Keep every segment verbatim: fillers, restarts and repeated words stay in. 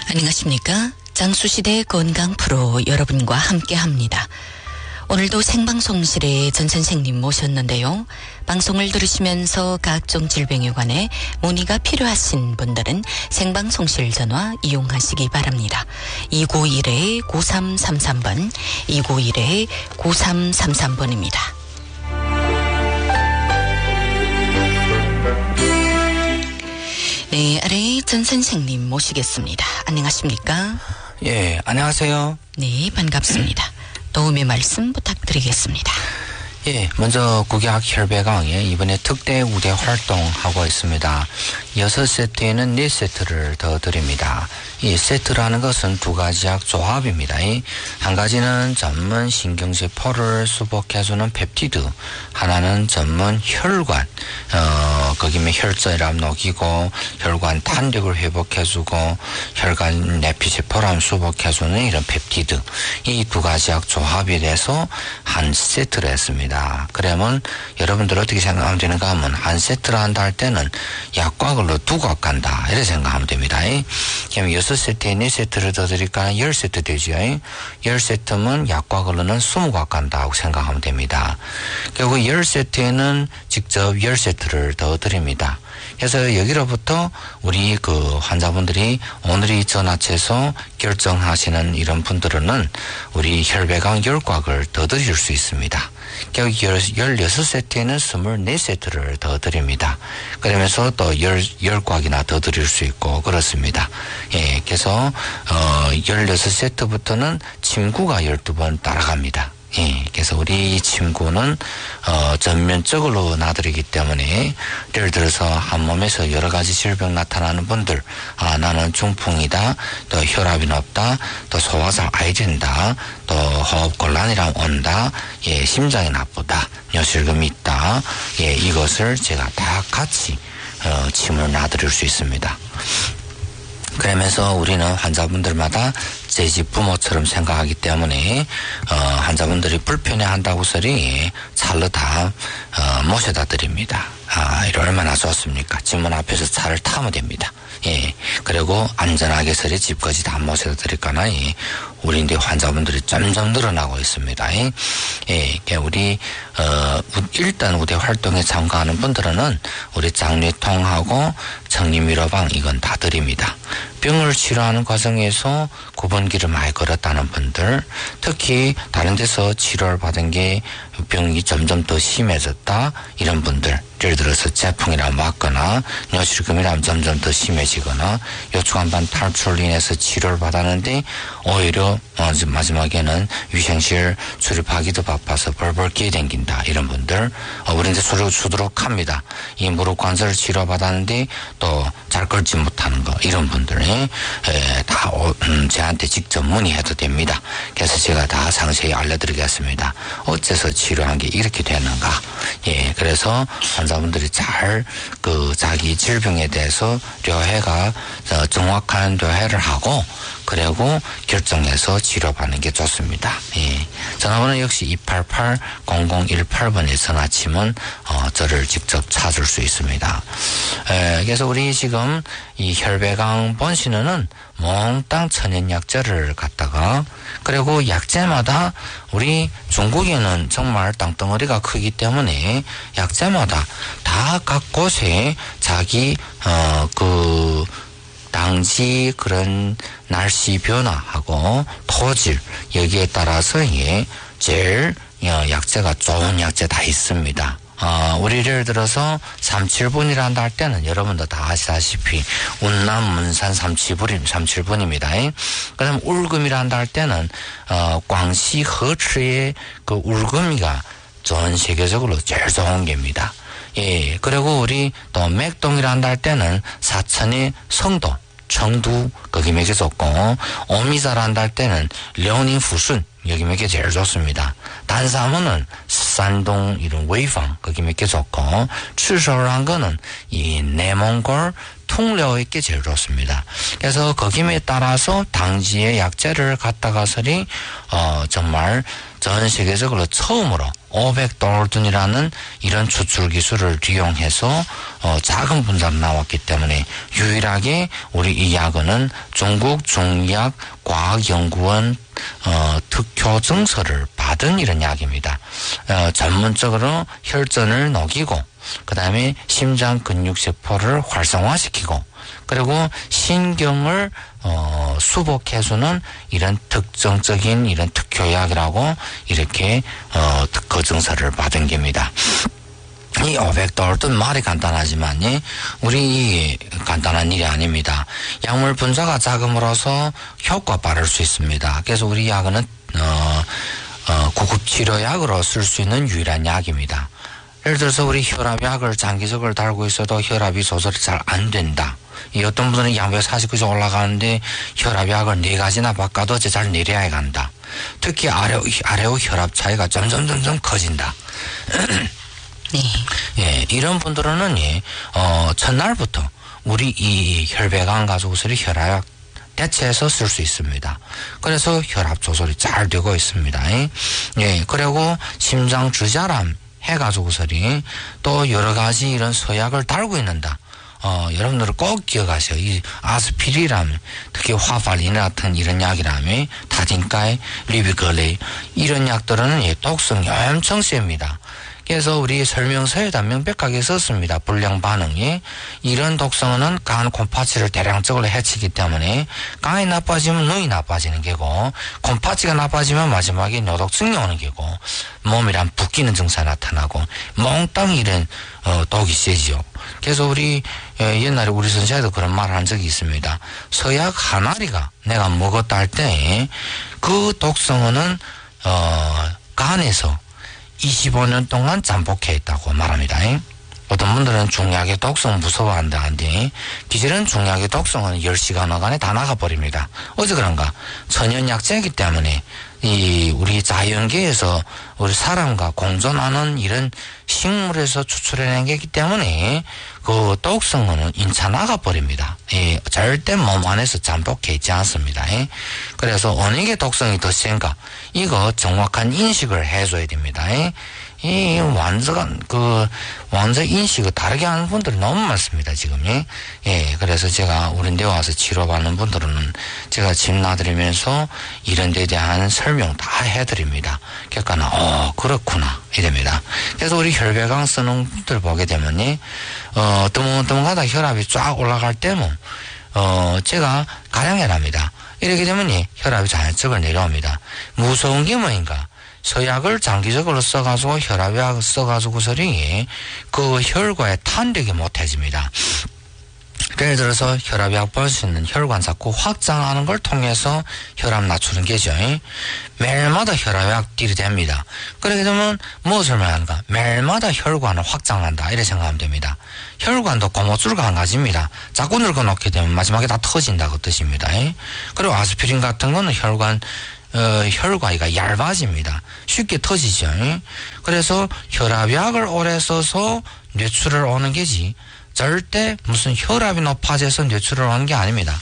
안녕하십니까? 장수시대 건강 프로 여러분과 함께합니다. 오늘도 생방송실에 전 선생님 모셨는데요. 방송을 들으시면서 각종 질병에 관해 문의가 필요하신 분들은 생방송실 전화 이용하시기 바랍니다. 이구일 구삼삼삼 번, 이구일 구삼삼삼 번입니다. 네, 아래 전 선생님 모시겠습니다. 안녕하십니까? 예, 안녕하세요. 네, 반갑습니다. 도움의 말씀 부탁드리겠습니다. 예, 먼저 국약혈배강에 이번에 특대 우대 활동하고 있습니다. 여섯 세트에는 네 세트를 더 드립니다. 이 세트라는 것은 두 가지 약 조합입니다. 한 가지는 전문 신경세포를 수복해주는 펩티드, 하나는 전문 혈관, 어, 거기면 혈전이람 녹이고 혈관 탄력을 회복해주고 혈관 내피세포람 수복해주는 이런 펩티드, 이 두 가지 약 조합이 돼서 한 세트를 했습니다. 그러면 여러분들 어떻게 생각하면 되는가 하면 한 세트를 한다 할 때는 약과 걸로 두 각 간다 이렇게 생각하면 됩니다. 그럼 여섯 세트에 네 세트를 더 드릴까 열 세트 되죠. 열 세트면 약과 걸로는 이십 각 간다고 생각하면 됩니다. 결국 열 세트에는 직접 열 세트를 더 드립니다. 그래서 여기로부터 우리 그 환자분들이 오늘이 전화체에서 결정하시는 이런 분들은 우리 혈배강 열 곽을 더 드릴 수 있습니다. 결국 열여섯 세트에는 이십사 세트를 더 드립니다. 그러면서 또 십 곽이나 더 드릴 수 있고 그렇습니다. 예, 그래서 어 열여섯 세트부터는 침구가 열두 번 따라갑니다. 예, 그래서 우리 침구는 어 전면적으로 나들이기 때문에 예를 들어서 한 몸에서 여러 가지 질병 나타나는 분들, 아 나는 중풍이다, 또 혈압이 높다, 또 소화가 아이 된다, 또 호흡 곤란이랑 온다, 예, 심장이 나쁘다, 뇨실금이 있다, 예, 이것을 제가 다 같이 어 침을 놔드릴 수 있습니다. 그러면서 우리는 환자분들마다 제 집 부모처럼 생각하기 때문에 어, 환자분들이 불편해한다고 소리 차로 다 어, 모셔다 드립니다. 아, 이거 얼마나 좋습니까? 집문 앞에서 차를 타면 됩니다. 예, 그리고 안전하게 서리 집까지 다 모셔다 드릴까나, 예, 우리 이제 환자분들이 점점 늘어나고 있습니다. 예, 예, 우리, 어, 일단 우대 활동에 참가하는 분들은 우리 장뇌통하고 청림위로방 이건 다 드립니다. 병을 치료하는 과정에서 구번기를 많이 걸었다는 분들, 특히 다른 데서 치료를 받은 게 병이 점점 더 심해졌다, 이런 분들, 예를 들어서 재풍이나 맞거나 뇨실금이라면 점점 더 심해지거나 요충한반 탈출로 인해서 치료를 받았는데 오히려 어, 마지막에는 위생실 출입하기도 바빠서 벌벌 끼어댕긴다, 이런 분들, 어, 우리 이제 수록, 수두룩합니다. 이 무릎 관절 치료받았는데 또 잘 걸지 못하는 거, 이런 분들 에, 다 오, 음, 저한테 직접 문의해도 됩니다. 그래서 제가 다 상세히 알려드리겠습니다. 어째서 치료한 게 이렇게 되는가. 예, 그래서 환자분들이 잘 그 자기 질병에 대해서 료해가 어, 정확한 료해를 하고 그리고 결정해서 치료받는 게 좋습니다. 예. 전화번호 역시 이팔팔 공공일팔 번에 전화치면 어, 저를 직접 찾을 수 있습니다. 에, 그래서 우리 지금 이 혈배강 본신은 몽땅 천연약재를 갖다가, 그리고 약재마다 우리 중국에는 정말 땅덩어리가 크기 때문에 약재마다 다 각 곳에 자기 어 그 당지 그런 날씨 변화하고 토질 여기에 따라서 예 제일 약재가 좋은 약재 다 있습니다. 어, 우리 예를 들어서 삼칠분이란다 할 때는 여러분도 다 아시다시피 운남 문산 삼칠분, 삼칠분입니다. 그 다음 울금이란다 할 때는 어, 광시 허츠의 그 울금이가 전 세계적으로 제일 좋은 게입니다. 예, 그리고 우리 또 맥동이란다 할 때는 사천의 성도, 청두 거기 맥이 좋고, 오미자란다 할 때는 려닝 후순 여기 맥이 제일 좋습니다. 단사문은 산동 이런 웨이팡 거기 맥이 좋고, 추서란 거는 이 내몽골 통려 있게 제일 좋습니다. 그래서 거기에 따라서 당지의 약재를 갖다가서리 어 정말 전 세계적으로 처음으로 오백 달튼이라는 이런 추출 기술을 이용해서 어 작은 분자로 나왔기 때문에 유일하게 우리 이 약은 중국 중의학 과학연구원 어 특효 증서를 받은 이런 약입니다. 어 전문적으로 혈전을 녹이고 그 다음에 심장 근육세포를 활성화시키고 그리고 신경을 어, 수복해주는 이런 특정적인 이런 특효약이라고 이렇게 어, 특허 증서를 받은 겁니다. 이 오백 달튼 말이 간단하지만 우리 간단한 일이 아닙니다. 약물 분자가 작음으로써 효과 빠를 수 있습니다. 그래서 우리 약은 어, 어, 구급치료약으로 쓸 수 있는 유일한 약입니다. 예를 들어서 우리 혈압약을 장기적으로 달고 있어도 혈압이 조절이 잘 안 된다. 이 어떤 분들은 양백 사십 까지 올라가는데 혈압약을 네 가지나 바꿔도 잘 내려야 간다. 특히 아래, 아래의 혈압 차이가 점점 점점 커진다. 네. 예, 이런 분들은 예, 어, 첫날부터 우리 이 혈배관 가지고서 혈압약 대체해서 쓸 수 있습니다. 그래서 혈압 조절이 잘 되고 있습니다. 예, 그리고 심장 주저람 해가지고서리 또 여러 가지 이런 서약을 달고 있는다. 어, 여러분들 꼭 기억하세요. 이 아스피린이라면, 특히 화발린 같은 이런 약이라면, 타딘가이, 리비걸레이, 이런 약들은 예, 독성이 엄청 셉니다. 그래서 우리 설명서에다 명백하게 썼습니다. 불량 반응이. 이런 독성은 간 곰파치를 대량적으로 해치기 때문에 간이 나빠지면 눈이 나빠지는 게고 곰파치가 나빠지면 마지막에 뇌독증이 오는 게고 몸이란 붓기는 증상 나타나고 몽땅 이런 어, 독이 세지요. 그래서 우리 에, 옛날에 우리 선생님도 그런 말 한 적이 있습니다. 서약 한 알이가 내가 먹었다 할 때 그 독성은 어, 간에서 이십오 년 동안 잠복해 있다고 말합니다. 어떤 분들은 중약의 독성 무서워한다는데 기질은 중약의 독성은 열 시간 안에 다 나가버립니다. 어제 그런가? 천연약재이기 때문에 이 우리 자연계에서 우리 사람과 공존하는 이런 식물에서 추출해낸 게기 때문에 그 독성은 인차 나가버립니다. 예, 절대 몸 안에서 잠복해 있지 않습니다. 예. 그래서 어느 게 독성이 더 센가? 이거 정확한 인식을 해줘야 됩니다. 예. 이 완전 그 완전 인식을 다르게 하는 분들이 너무 많습니다 지금. 예, 예 그래서 제가 우리 데 와서 치료받는 분들은 제가 집 놔드리면서 이런 데에 대한 설명 다 해드립니다. 그러니까 어 그렇구나 이럽니다. 그래서 우리 혈배강 쓰는 분들 보게 되면 예, 어 뜨문뜨문하다 혈압이 쫙 올라갈 때는 어 제가 가량해랍니다. 이렇게 되면 예, 혈압이 자연적으로 내려옵니다. 무서운 게 뭐인가? 서약을 장기적으로 써가지고 혈압약 써가지고서리 그 혈과에 탄력이 못해집니다. 예를 들어서 혈압약 볼 수 있는 혈관 자꾸 확장하는 걸 통해서 혈압 낮추는 게죠. 매일마다 혈압약 들이댑니다. 그렇게 되면 무엇을 말하는가? 매일마다 혈관을 확장한다. 이렇게 생각하면 됩니다. 혈관도 고무줄과 한 가지입니다. 자꾸 늙어놓게 되면 마지막에 다 터진다 그 뜻입니다. 그리고 아스피린 같은 거는 혈관 어, 혈관이 얇아집니다. 쉽게 터지죠. 그래서 혈압약을 오래 써서 뇌출을 오는 게지 절대 무슨 혈압이 높아져서 뇌출을 오는 게 아닙니다.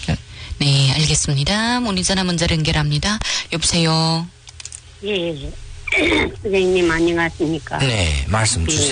네, 알겠습니다. 문의 전화 문자 연결합니다. 여보세요. 예, 선생님 안녕하십니까? 네, 말씀 주세요.